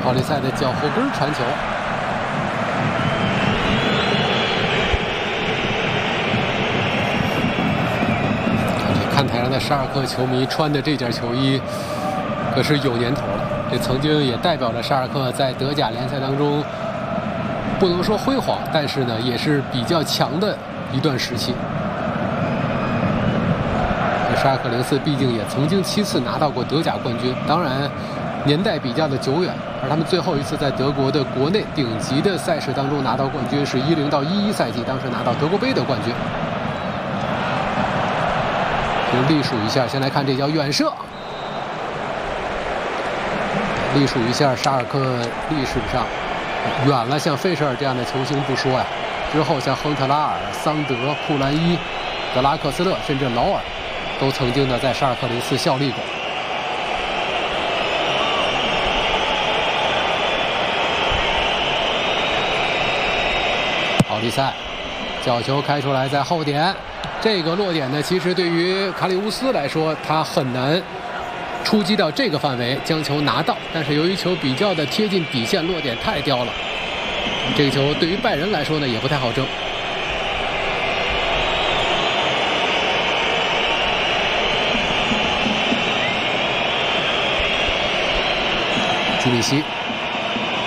奥利塞的脚后跟传球。看台上的沙尔克球迷穿的这件球衣，可是有年头了。这曾经也代表着沙尔克在德甲联赛当中，不能说辉煌，但是呢，也是比较强的一段时期。沙尔克04毕竟也曾经7次拿到过德甲冠军，当然年代比较的久远。而他们最后一次在德国的国内顶级的赛事当中拿到冠军是10到11赛季，当时拿到德国杯的冠军。就隶属一下，先来看这脚远射。隶属一下沙尔克历史上远了，像费舍尔这样的球星不说呀，之后像亨特拉尔、桑德、库兰伊、德拉克斯勒，甚至劳尔，都曾经的在沙尔克04效力过。奥利塞角球开出来，在后点，这个落点呢，其实对于卡里乌斯来说，他很难出击到这个范围将球拿到，但是由于球比较的贴近底线，落点太刁了，这个球对于拜仁来说呢也不太好争。基米希